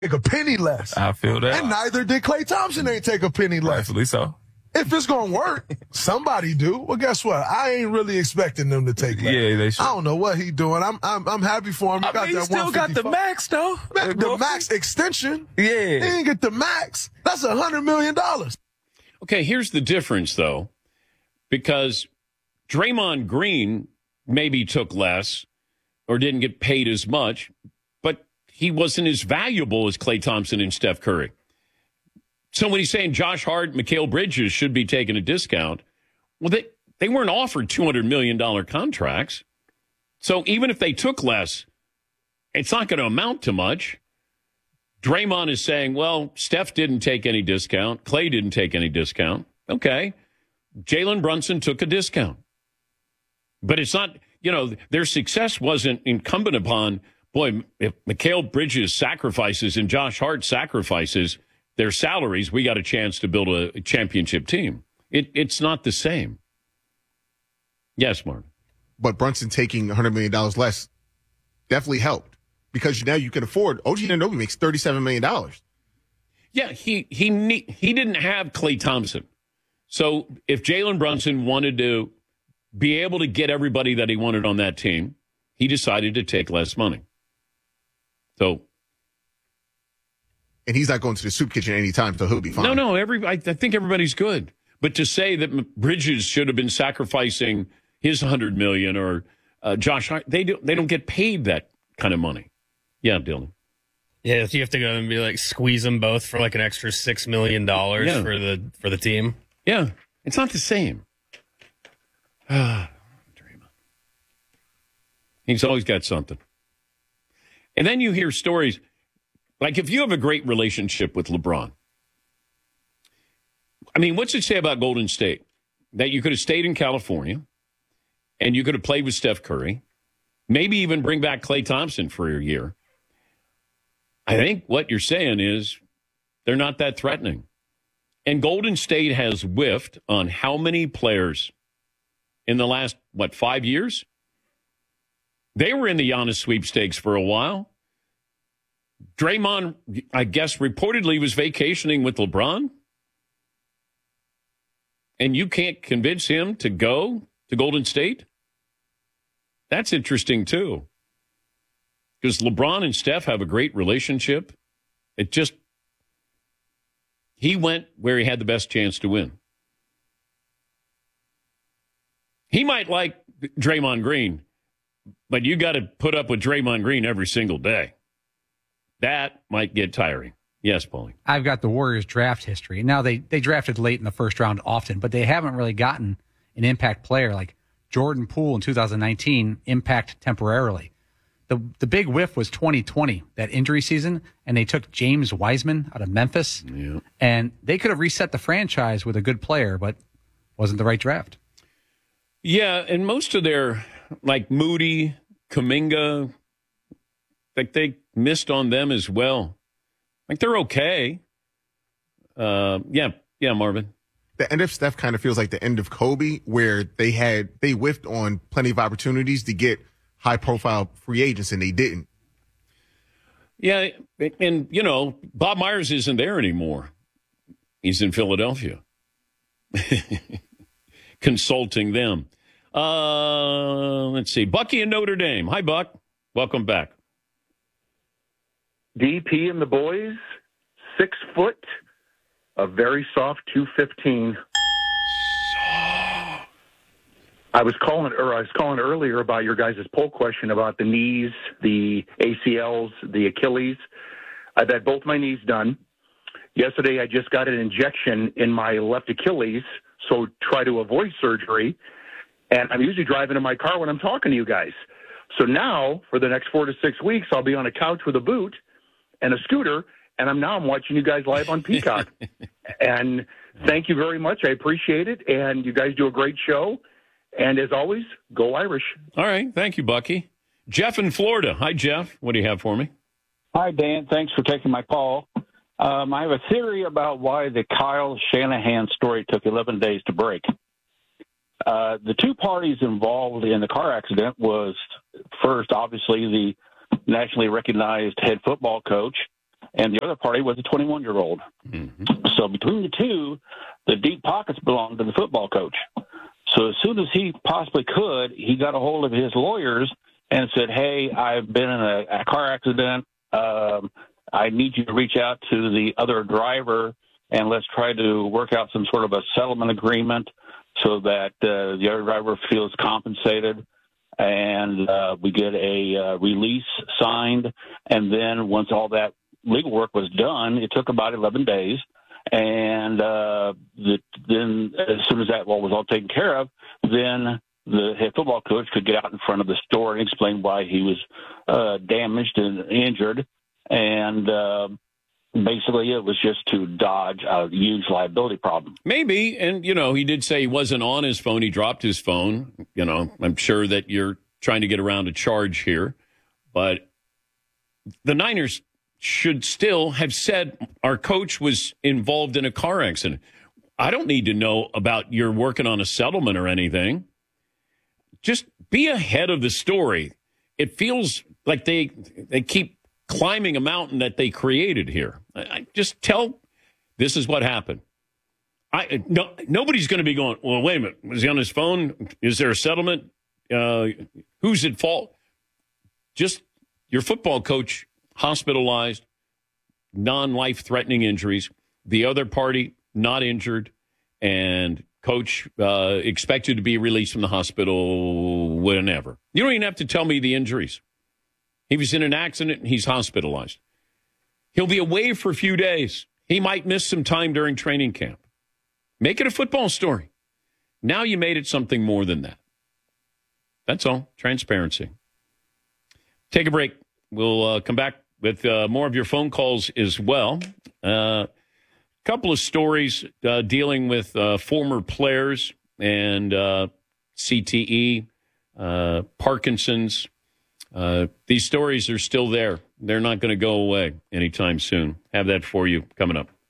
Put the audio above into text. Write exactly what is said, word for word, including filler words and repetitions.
take a penny less. I feel that. And neither did Klay Thompson ain't take a penny less. Rightfully so. If it's going to work, somebody do. Well, guess what? I ain't really expecting them to take less. Yeah, they should. I don't know what he doing. I'm I'm, I'm happy for him. He I got mean, he that still got the max, though. Man, the max extension. Yeah. He didn't get the max. That's one hundred million dollars. Okay, here's the difference, though, because Draymond Green maybe took less or didn't get paid as much, but he wasn't as valuable as Klay Thompson and Steph Curry. So when he's saying Josh Hart, Mikal Bridges should be taking a discount, well, they, they weren't offered two hundred million dollars contracts. So even if they took less, it's not going to amount to much. Draymond is saying, well, Steph didn't take any discount. Klay didn't take any discount. Okay. Jalen Brunson took a discount. But it's not, you know, their success wasn't incumbent upon, boy, if Mikal Bridges sacrifices and Josh Hart sacrifices their salaries, we got a chance to build a championship team. It, it's not the same. Yes, Mark. But Brunson taking one hundred million dollars less definitely helped because now you can afford. O G Anunoby makes thirty-seven million dollars. Yeah, he he ne- he didn't have Klay Thompson. So if Jalen Brunson wanted to be able to get everybody that he wanted on that team, he decided to take less money. So. And he's not going to the soup kitchen anytime, so he'll be fine. No, no, every I, I think everybody's good. But to say that Bridges should have been sacrificing his one hundred million dollars or uh, Josh Hart, they, do, they don't get paid that kind of money. Yeah, Dylan. Yeah, you have to go and be like, squeeze them both for like an extra six million dollars yeah. for the for the team. Yeah, it's not the same. Ah, Draymond. He's always got something. And then you hear stories. Like, if you have a great relationship with LeBron, I mean, what's it say about Golden State? That you could have stayed in California and you could have played with Steph Curry, maybe even bring back Klay Thompson for a year. I think what you're saying is they're not that threatening. And Golden State has whiffed on how many players in the last, what, five years? They were in the Giannis sweepstakes for a while. Draymond, I guess, reportedly was vacationing with LeBron. And you can't convince him to go to Golden State? That's interesting, too. Because LeBron and Steph have a great relationship. It just, he went where he had the best chance to win. He might like Draymond Green, but you got to put up with Draymond Green every single day. That might get tiring. Yes, Paulie. I've got the Warriors draft history. Now, they, they drafted late in the first round often, but they haven't really gotten an impact player like Jordan Poole in two thousand nineteen, impact temporarily. The the big whiff was twenty twenty, that injury season, and they took James Wiseman out of Memphis. Yeah. And they could have reset the franchise with a good player, but wasn't the right draft. Yeah, and most of their, like Moody, Kuminga, like they missed on them as well. Like they're okay. Uh, yeah, yeah, Marvin. The end of Steph kind of feels like the end of Kobe, where they had they whiffed on plenty of opportunities to get high-profile free agents, and they didn't. Yeah, and, you know, Bob Myers isn't there anymore. He's in Philadelphia. Consulting them. Uh, let's see. Bucky in Notre Dame. Hi, Buck. Welcome back. D P and the boys, six foot, a very soft two fifteen. I was calling, or I was calling earlier about your guys' poll question about the knees, the A C Ls, the Achilles. I've had both my knees done. Yesterday, I just got an injection in my left Achilles, so try to avoid surgery. And I'm usually driving in my car when I'm talking to you guys. So now, for the next four to six weeks, I'll be on a couch with a boot and a scooter, and I'm now I'm watching you guys live on Peacock. And thank you very much. I appreciate it, and you guys do a great show. And as always, go Irish. All right. Thank you, Bucky. Jeff in Florida. Hi, Jeff. What do you have for me? Hi, Dan. Thanks for taking my call. Um, I have a theory about why the Kyle Shanahan story took eleven days to break. Uh, the two parties involved in the car accident was, first, obviously, the nationally recognized head football coach, and the other party was a twenty-one-year-old. Mm-hmm. So between the two, the deep pockets belonged to the football coach. So as soon as he possibly could, he got a hold of his lawyers and said, hey, I've been in a, a car accident. Um, I need you to reach out to the other driver, and let's try to work out some sort of a settlement agreement so that uh, the other driver feels compensated. And uh, we get a uh, release signed. And then once all that legal work was done, it took about eleven days. And uh, the, then as soon as that all was all taken care of, then the head football coach could get out in front of the store and explain why he was uh, damaged and injured. And uh, basically it was just to dodge a huge liability problem. Maybe. And, you know, he did say he wasn't on his phone. He dropped his phone. You know, I'm sure that you're trying to get around a charge here. But the Niners should still have said our coach was involved in a car accident. I don't need to know about you're working on a settlement or anything. Just be ahead of the story. It feels like they they keep climbing a mountain that they created here. I, I just tell this is what happened. I no nobody's going to be going, well, wait a minute. Was he on his phone? Is there a settlement? Uh, who's at fault? Just your football coach hospitalized, non-life-threatening injuries. The other party not injured, and coach uh, expected to be released from the hospital whenever. You don't even have to tell me the injuries. He was in an accident and he's hospitalized. He'll be away for a few days. He might miss some time during training camp. Make it a football story. Now you made it something more than that. That's all. Transparency. Take a break. We'll uh, come back with uh, more of your phone calls as well. A uh, couple of stories uh, dealing with uh, former players and uh, C T E, uh, Parkinson's. Uh, these stories are still there. They're not going to go away anytime soon. Have that for you coming up.